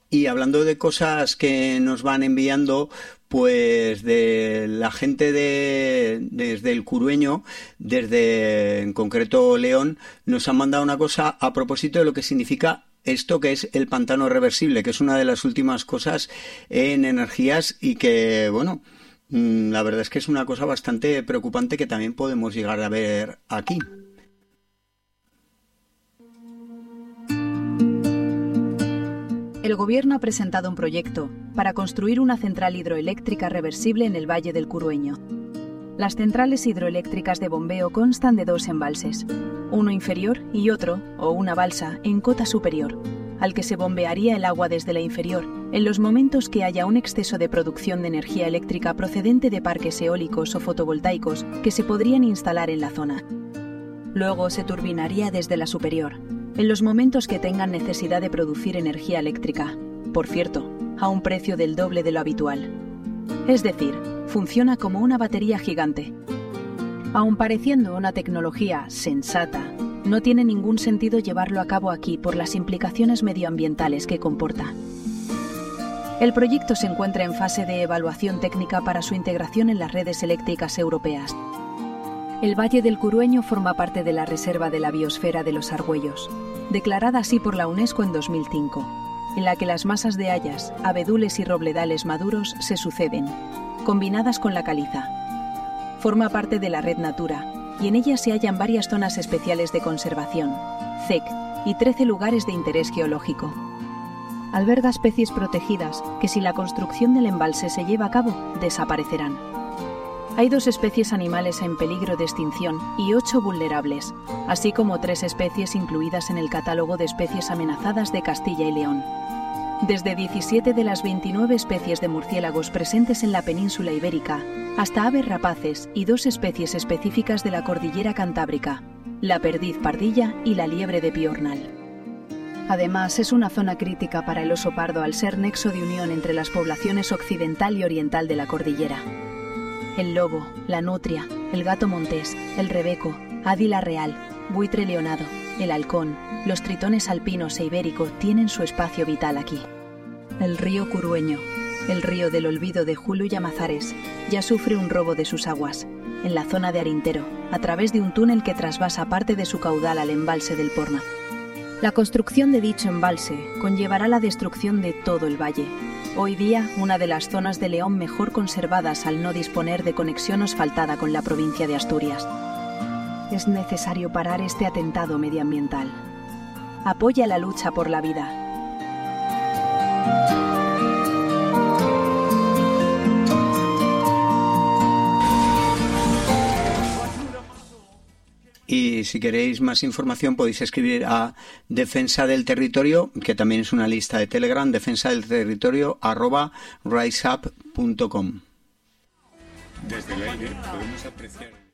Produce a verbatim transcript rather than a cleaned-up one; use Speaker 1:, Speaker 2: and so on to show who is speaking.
Speaker 1: Y hablando de cosas que nos van enviando, pues de la gente de desde el Curueño, desde en concreto León, nos han mandado una cosa a propósito de lo que significa esto que es el pantano reversible, que es una de las últimas cosas en energías y que, bueno, la verdad es que es una cosa bastante preocupante que también podemos llegar a ver aquí.
Speaker 2: El Gobierno ha presentado un proyecto para construir una central hidroeléctrica reversible en el Valle del Curueño. Las centrales hidroeléctricas de bombeo constan de dos embalses, uno inferior y otro, o una balsa, en cota superior, al que se bombearía el agua desde la inferior en los momentos que haya un exceso de producción de energía eléctrica procedente de parques eólicos o fotovoltaicos que se podrían instalar en la zona. Luego se turbinaría desde la superior, en los momentos que tengan necesidad de producir energía eléctrica, por cierto, a un precio del doble de lo habitual. Es decir, funciona como una batería gigante. Aun pareciendo una tecnología sensata, no tiene ningún sentido llevarlo a cabo aquí por las implicaciones medioambientales que comporta. El proyecto se encuentra en fase de evaluación técnica para su integración en las redes eléctricas europeas. El Valle del Curueño forma parte de la Reserva de la Biosfera de los Argüellos, declarada así por la UNESCO en dos mil cinco, en la que las masas de hayas, abedules y robledales maduros se suceden, combinadas con la caliza. Forma parte de la Red Natura, y en ella se hallan varias zonas especiales de conservación, C E C, y trece lugares de interés geológico. Alberga especies protegidas que, si la construcción del embalse se lleva a cabo, desaparecerán. Hay dos especies animales en peligro de extinción y ocho vulnerables, así como tres especies incluidas en el catálogo de especies amenazadas de Castilla y León. Desde diecisiete de las veintinueve especies de murciélagos presentes en la península ibérica, hasta aves rapaces y dos especies específicas de la cordillera cantábrica, la perdiz pardilla y la liebre de piornal. Además, es una zona crítica para el oso pardo al ser nexo de unión entre las poblaciones occidental y oriental de la cordillera. El lobo, la nutria, el gato montés, el rebeco, águila real, buitre leonado, el halcón, los tritones alpinos e ibérico tienen su espacio vital aquí. El río Curueño, el río del olvido de Julio Llamazares, ya sufre un robo de sus aguas, en la zona de Arintero, a través de un túnel que trasvasa parte de su caudal al embalse del Porma. La construcción de dicho embalse conllevará la destrucción de todo el valle, hoy día una de las zonas de León mejor conservadas al no disponer de conexión asfaltada con la provincia de Asturias. Es necesario parar este atentado medioambiental. Apoya la lucha por la vida.
Speaker 1: Y si queréis más información podéis escribir a Defensa del Territorio, que también es una lista de Telegram, defensa del territorio arroba riseup punto com.
Speaker 3: Desde el aire podemos apreciar